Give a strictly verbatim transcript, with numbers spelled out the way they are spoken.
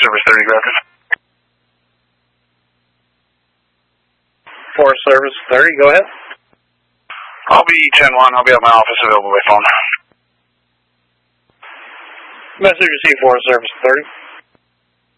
Service thirty, go ahead. Forest Service thirty, go ahead. I'll be ten one. I'll be at my office available by phone. Message received, Forest Service thirty.